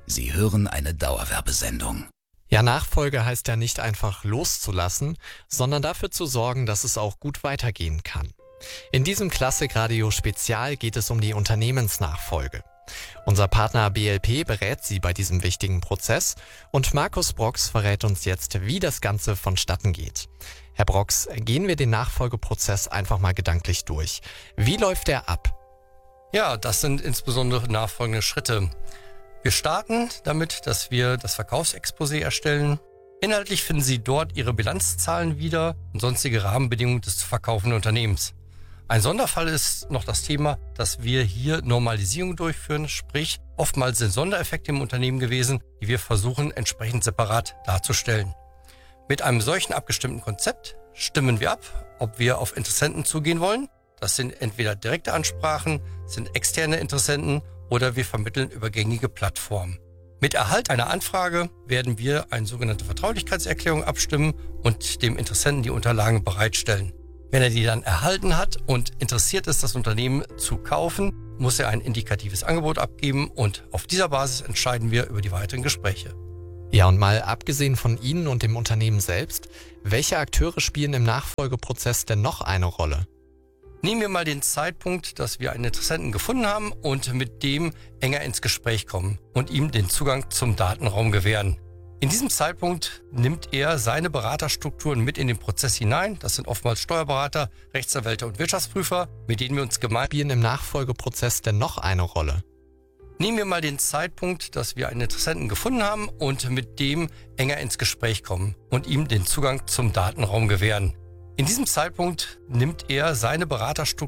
Sie hören eine Dauerwerbesendung. Ja, Nachfolge heißt ja nicht einfach loszulassen, sondern dafür zu sorgen, dass es auch gut weitergehen kann. In diesem Klassikradio Spezial geht es um die Unternehmensnachfolge. Unser Partner BLP berät Sie bei diesem wichtigen Prozess und Markus Brox verrät uns jetzt, wie das Ganze vonstatten geht. Herr Brox, gehen wir den Nachfolgeprozess einfach mal gedanklich durch. Wie läuft der ab? Ja, das sind insbesondere nachfolgende Schritte. Wir starten damit, dass wir das Verkaufsexposé erstellen. Inhaltlich finden Sie dort Ihre Bilanzzahlen wieder und sonstige Rahmenbedingungen des zu verkaufenden Unternehmens. Ein Sonderfall ist noch das Thema, dass wir hier Normalisierung durchführen, sprich oftmals sind Sondereffekte im Unternehmen gewesen, die wir versuchen entsprechend separat darzustellen. Mit einem solchen abgestimmten Konzept stimmen wir ab, ob wir auf Interessenten zugehen wollen. Das sind entweder direkte Ansprachen, sind externe Interessenten oder wir vermitteln über gängige Plattformen. Mit Erhalt einer Anfrage werden wir eine sogenannte Vertraulichkeitserklärung abstimmen und dem Interessenten die Unterlagen bereitstellen. Wenn er die dann erhalten hat und interessiert ist, das Unternehmen zu kaufen, muss er ein indikatives Angebot abgeben und auf dieser Basis entscheiden wir über die weiteren Gespräche. Ja, und mal abgesehen von Ihnen und dem Unternehmen selbst, welche Akteure spielen im Nachfolgeprozess denn noch eine Rolle? Nehmen wir mal den Zeitpunkt, dass wir einen Interessenten gefunden haben und mit dem enger ins Gespräch kommen und ihm den Zugang zum Datenraum gewähren. In diesem Zeitpunkt nimmt er seine Beraterstrukturen mit in den Prozess hinein. Das sind oftmals Steuerberater, Rechtsanwälte und Wirtschaftsprüfer, mit denen wir uns gemeinsam Spielen im Nachfolgeprozess denn noch eine Rolle? Nehmen wir mal den Zeitpunkt, dass wir einen Interessenten gefunden haben und mit dem enger ins Gespräch kommen und ihm den Zugang zum Datenraum gewähren. In diesem Zeitpunkt nimmt er seine Beraterstruktur